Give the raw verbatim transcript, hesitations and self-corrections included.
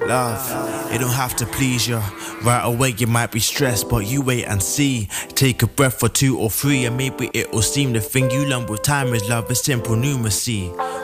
Love, it don't have to please you. Right away you might be stressed, but you wait and see. Take a breath or two or three, and maybe it'll seem the thing you learn with time is love is simple numeracy.